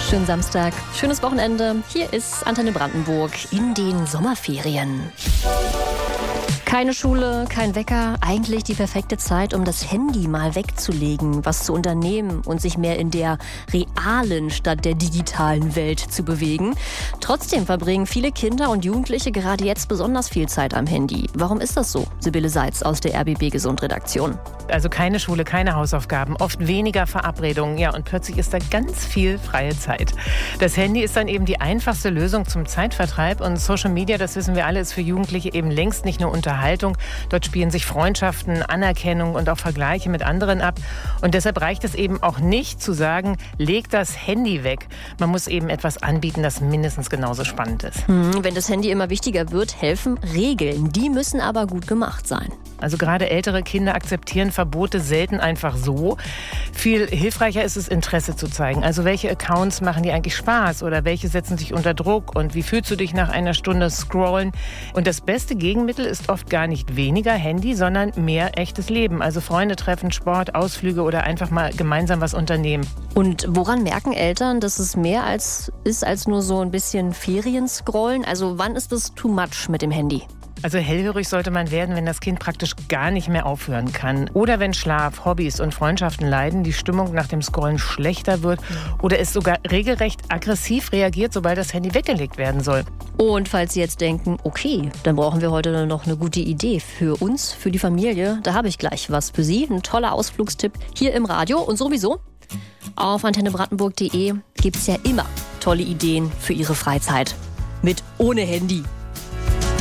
Schönen Samstag, schönes Wochenende. Hier ist Antenne Brandenburg in den Sommerferien. Keine Schule, kein Wecker, eigentlich die perfekte Zeit, um das Handy mal wegzulegen, was zu unternehmen und sich mehr in der realen statt der digitalen Welt zu bewegen. Trotzdem verbringen viele Kinder und Jugendliche gerade jetzt besonders viel Zeit am Handy. Warum ist das so? Sibylle Seitz aus der RBB Gesund-Redaktion. Also keine Schule, keine Hausaufgaben, oft weniger Verabredungen. Ja, und plötzlich ist da ganz viel freie Zeit. Das Handy ist dann eben die einfachste Lösung zum Zeitvertreib. Und Social Media, das wissen wir alle, ist für Jugendliche eben längst nicht nur Unterhaltung. Dort spielen sich Freundschaften, Anerkennung und auch Vergleiche mit anderen ab. Und deshalb reicht es eben auch nicht zu sagen, leg das Handy weg. Man muss eben etwas anbieten, das mindestens genauso spannend ist. Wenn das Handy immer wichtiger wird, helfen Regeln. Die müssen aber gut gemacht sein. Also gerade ältere Kinder akzeptieren Verbote selten einfach so. Viel hilfreicher ist es, Interesse zu zeigen. Also welche Accounts machen dir eigentlich Spaß oder welche setzen sich unter Druck und wie fühlst du dich nach einer Stunde Scrollen? Und das beste Gegenmittel ist oft gar nicht weniger Handy, sondern mehr echtes Leben. Also Freunde treffen, Sport, Ausflüge oder einfach mal gemeinsam was unternehmen. Und woran merken Eltern, dass es mehr ist als nur so ein bisschen Ferien-Scrollen? Also wann ist es too much mit dem Handy? Also hellhörig sollte man werden, wenn das Kind praktisch gar nicht mehr aufhören kann. Oder wenn Schlaf, Hobbys und Freundschaften leiden, die Stimmung nach dem Scrollen schlechter wird oder es sogar regelrecht aggressiv reagiert, sobald das Handy weggelegt werden soll. Und falls Sie jetzt denken, okay, dann brauchen wir heute noch eine gute Idee für uns, für die Familie, da habe ich gleich was für Sie. Ein toller Ausflugstipp hier im Radio und sowieso auf antennebrandenburg.de gibt es ja immer tolle Ideen für Ihre Freizeit. Mit ohne Handy.